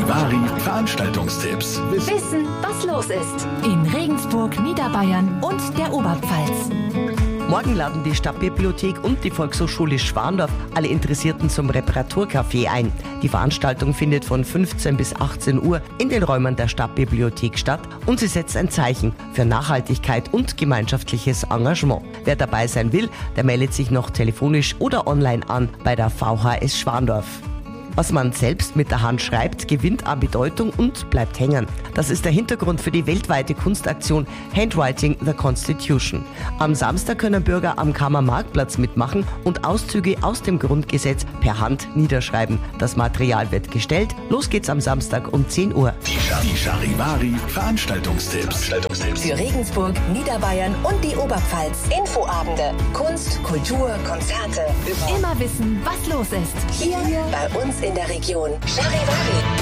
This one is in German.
Charivari Veranstaltungstipps. Wissen, was los ist. In Regensburg, Niederbayern und der Oberpfalz. Morgen laden die Stadtbibliothek und die Volkshochschule Schwandorf alle Interessierten zum Reparaturcafé ein. Die Veranstaltung findet von 15 bis 18 Uhr in den Räumen der Stadtbibliothek statt und sie setzt ein Zeichen für Nachhaltigkeit und gemeinschaftliches Engagement. Wer dabei sein will, der meldet sich noch telefonisch oder online an bei der VHS Schwandorf. Was man selbst mit der Hand schreibt, gewinnt an Bedeutung und bleibt hängen. Das ist der Hintergrund für die weltweite Kunstaktion Handwriting the Constitution. Am Samstag können Bürger am Kammermarktplatz mitmachen und Auszüge aus dem Grundgesetz per Hand niederschreiben. Das Material wird gestellt. Los geht's am Samstag um 10 Uhr. Die Charivari Veranstaltungstipps. Für Regensburg, Niederbayern und die Oberpfalz. Infoabende, Kunst, Kultur, Konzerte. Immer wissen, was los ist. Hier bei uns in der Region. Charivari.